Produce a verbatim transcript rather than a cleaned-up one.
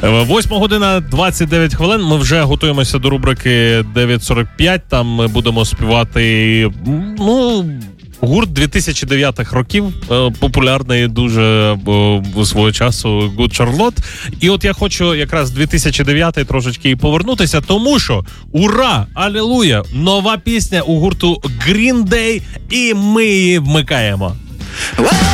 Восьма година двадцять дев'ять хвилин. Ми вже готуємося до рубрики дев'ять сорок п'ять. Там ми будемо співати, ну, гурт дві тисячі дев'ятих років, популярний дуже свого часу Good Charlotte. І от я хочу якраз дві тисячі дев'ятий трошечки і повернутися, тому що ура, алілуя, нова пісня у гурту Green Day, і ми її вмикаємо.